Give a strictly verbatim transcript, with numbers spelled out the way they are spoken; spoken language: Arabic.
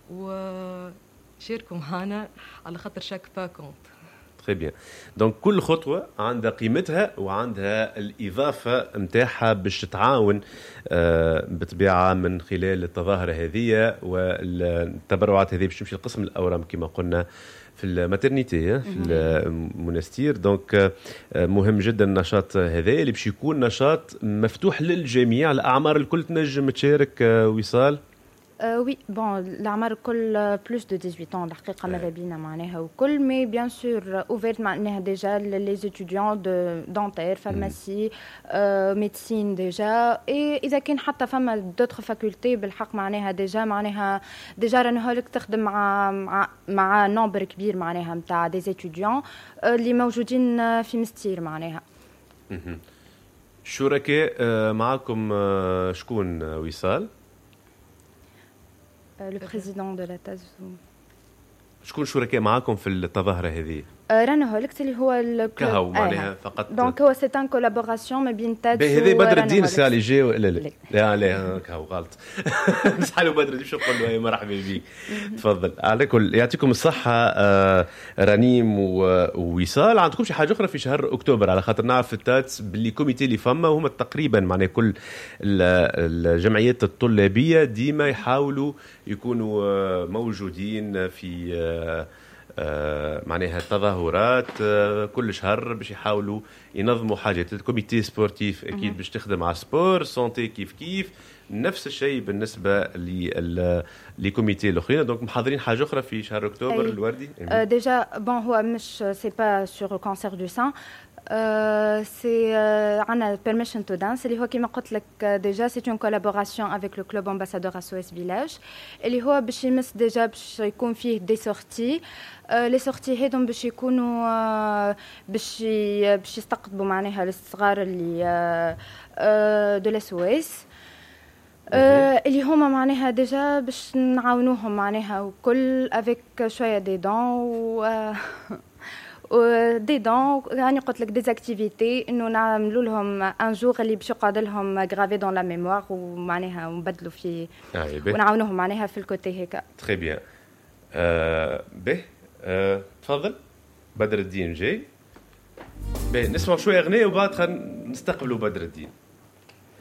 وشاركوا معنا على خاطر شاك با كونت. تري بيان. دونك كل خطوه عندها قيمتها وعندها الاضافه نتاعها باش تتعاون بطبيعه من خلال التظاهره هذه والتبرعات هذه باش تمشي لقسم الاورام كما قلنا في الماترنيتي في المونستير. دونك مهم جدا النشاط هذا اللي باش يكون نشاط مفتوح للجميع. الاعمار الكل تنجم تشارك وصال؟ وي بون الأعمار الكل بلوس دو ثمانية عشر الحقيقة ماذا بينا معناها وكل مي بيان سور اوفيرت معناها ديجا لي ستوديون دو دونتير فارماسي ميديسين ديجا اي اذا كان حتى فما دوتر فاكولتي بالحق معناها ديجا معناها ديجا رانهولك تخدم مع مع مع نومبر كبير معناها نتاع دي ستوديون اللي موجودين في مستير معناها. شركاء معكم شكون وصال؟ le président de la T A S. شكون شركاء معاكم في التظاهرة هذه؟ رانا هولكس اللي هو الكهو معناها فقط. دونك هو سي ان كولابوراسيون ما بين تادس و هذا بدر الدين الساعة اللي جاي ولا لا؟ لا لا كهو غلط. نسحلوا بدر الدين شو نقول له مرحبا بك. تفضل. على كل يعطيكم الصحة رنيم ووصال. عندكم شي حاجة أخرى في شهر أكتوبر على خاطر نعرف التادس باللي كوميتي اللي فما وهم تقريبا معناها كل الجمعيات الطلابية ديما يحاولوا يكونوا موجودين في آه معناها التظاهرات آه كل شهر باش يحاولوا ينظموا حاجات. الكوميتي سبورتيف اكيد باش تخدم على سبور سونتي كيف كيف نفس الشيء بالنسبه للكوميتي الاخرين. دونك محضرين حاجه اخرى في شهر اكتوبر الوردي؟ آه ديجا بون هو مش سي با سور كانسير دو سان سي عندنا permission to dance اللي هو كما قلت لك ديجا سي اون كولابوراسيون افيك لو كلوب امباسادور اس او اس فيلاج اللي هو باش يمس ديجا باش يكون فيه دي سورتي لي سورتي هذم باش يكونوا باش باش يستقطبوا معناها الصغار اللي دو الاس او اس اللي هما معناها ديجا باش نعاونوهم معناها وكل افيك شويه دي دون و دي دون يعني قلت لك دي اكتيفيتي انه نعملوا لهم ان جور اللي باش يقعد لهم غرافي دون لا ميموار ومعناها نبدلوا فيه ونعاونوهم معناها في الكوتي هيك. تري بيان. به تفضل بدر الدين جاي. به نسمع شويه اغنيه وبعد نستقبلوا بدر الدين.